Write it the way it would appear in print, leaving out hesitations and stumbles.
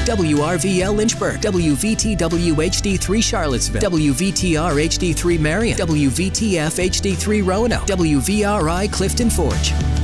WRVL Lynchburg, WVTW HD3 Charlottesville, WVTR HD3 Marion, WVTF HD3 Roanoke, WVRI Clifton Forge.